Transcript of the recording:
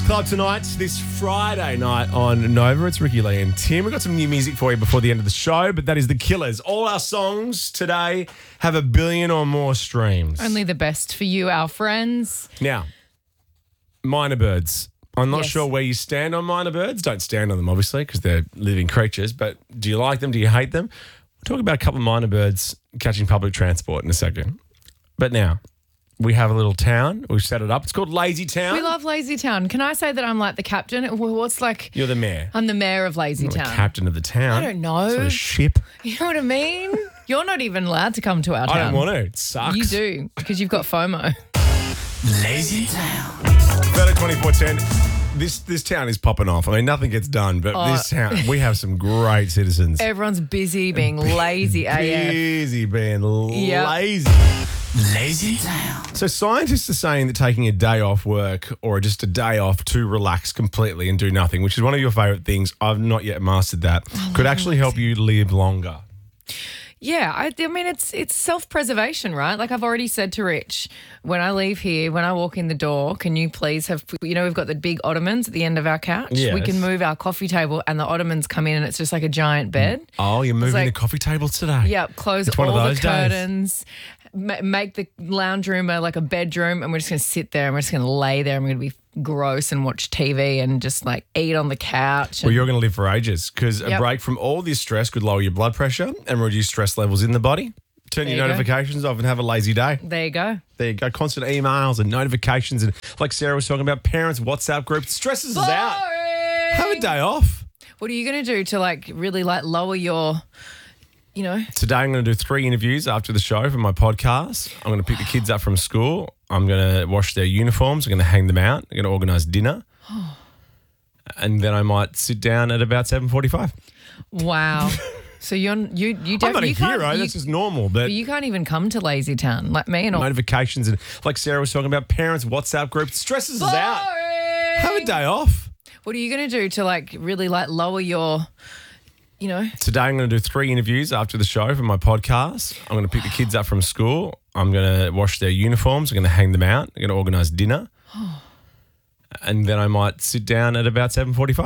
Club tonight, this Friday night on Nova. It's Ricky Lee and Tim. We've got some new music for you before the end of the show, but that is The Killers. All our songs today have 1 billion or more streams. Only the best for you, our friends. Now, minor birds. I'm not Yes. sure where you stand on minor birds. Don't stand on them, obviously, because they're living creatures, but do you like them? Do you hate them? We'll talk about a couple of minor birds catching public transport in a second. But now, we have a little town. We've set it up. It's called Lazy Town. We love Lazy Town. Can I say that I'm like the captain? What's like? You're the mayor. I'm the mayor of Lazy You're the Town. captain of the town. I don't know. Sort of ship. You know what I mean? You're not even allowed to come to our town. I don't want to. It sucks. You do, because you've got FOMO. Lazy Town. Better 2410. This town is popping off. I mean, nothing gets done, but this town, we have some great citizens. Everyone's busy being lazy AF. Busy being Yep. lazy. Lazy Town. So scientists are saying that taking a day off work or just a day off to relax completely and do nothing, which is one of your favourite things, I've not yet mastered that, could actually help you live longer. Yeah, I mean, it's self-preservation, right? Like I've already said to Rich, when I leave here, when I walk in the door, can you please have, we've got the big ottomans at the end of our couch. Yes. We can move our coffee table and the ottomans come in and it's just like a giant bed. Oh, you're moving like- the coffee table today? Yep, close It's one of all the those days. curtains, make the lounge room like a bedroom, and we're just going to sit there and we're just going to lay there and we're going to be gross and watch TV and just like eat on the couch. Well, you're going to live for ages because a Yep. break from all this stress could lower your blood pressure and reduce stress levels in the body. Turn There your you go. notifications off and have a lazy day. There you go. There you go. Constant emails and notifications. And like Sarah was talking about, parents' WhatsApp group stresses us out. Boring. Have a day off. What are you going to do to like really like lower your, Today I'm going to do 3 interviews after the show for my podcast. I'm going to pick the kids up from school. I'm going to wash their uniforms. I'm going to hang them out. I'm going to organise dinner. And then I might sit down at about 7:45. Wow. So you I'm not a you can't- hero. you- That's just normal. But you can't even come to Lazy Town like me and all. notifications and like Sarah was talking about, parents' WhatsApp group stresses us out. Boring. Have a day off. What are you going to do to like really like lower your, Today I'm going to do 3 interviews after the show for my podcast. I'm going to pick the kids up from school. I'm going to wash their uniforms. I'm going to hang them out. I'm going to organise dinner. And then I might sit down at about 7:45.